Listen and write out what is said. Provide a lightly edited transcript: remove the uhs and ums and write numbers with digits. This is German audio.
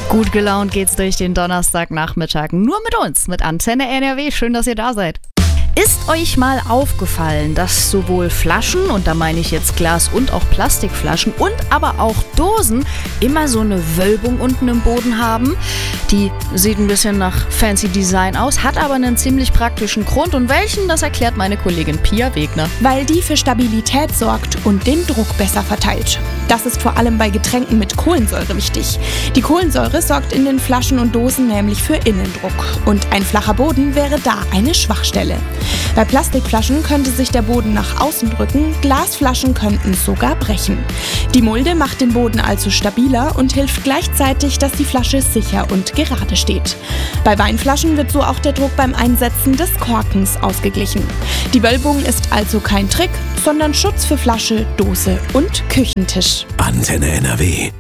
Gut gelaunt geht's durch den Donnerstagnachmittag. Nur mit uns, mit Antenne NRW. Schön, dass ihr da seid. Ist euch mal aufgefallen, dass sowohl Flaschen, und da meine ich jetzt Glas- und auch Plastikflaschen, und aber auch Dosen immer so eine Wölbung unten im Boden haben? Die sieht ein bisschen nach fancy Design aus, hat aber einen ziemlich praktischen Grund. Und welchen, das erklärt meine Kollegin Pia Wegner. Weil die für Stabilität sorgt und den Druck besser verteilt. Das ist vor allem bei Getränken mit Kohlensäure wichtig. Die Kohlensäure sorgt in den Flaschen und Dosen nämlich für Innendruck. Und ein flacher Boden wäre da eine Schwachstelle. Bei Plastikflaschen könnte sich der Boden nach außen drücken, Glasflaschen könnten sogar brechen. Die Mulde macht den Boden also stabiler und hilft gleichzeitig, dass die Flasche sicher und gerade steht. Bei Weinflaschen wird so auch der Druck beim Einsetzen des Korkens ausgeglichen. Die Wölbung ist also kein Trick, sondern Schutz für Flasche, Dose und Küchentisch. Antenne NRW.